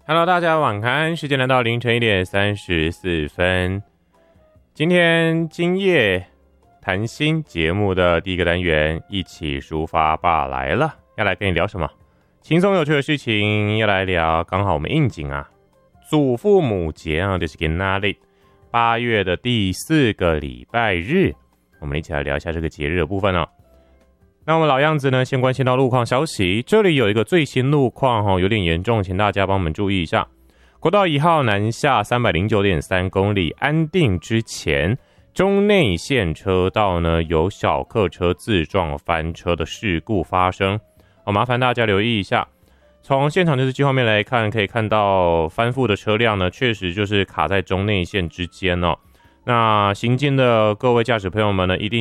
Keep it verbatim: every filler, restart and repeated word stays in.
Hello， 大家晚安，时间来到凌晨一点三十四分。今天今夜谈心节目的第一个单元，一起抒发吧来了，要来跟你聊什么？轻松有趣的事情，要来聊。刚好我们应景啊，祖父母节啊，就是给那里八月的第四个礼拜日，我们一起来聊一下这个节日的部分哦。那我们老样子呢，先关心到路况消息。这里有一个最新路况哦，有点严重，请大家帮我们注意一下。国道一号南下 三百零九点三 公里，安定之前中内线车道呢有小客车自撞翻车的事故发生，好，麻烦大家留意一下。从现场的实际画面来看，可以看到翻覆的车辆呢，确实就是卡在中内线之间哦。那行进的各位驾驶朋友们呢，一定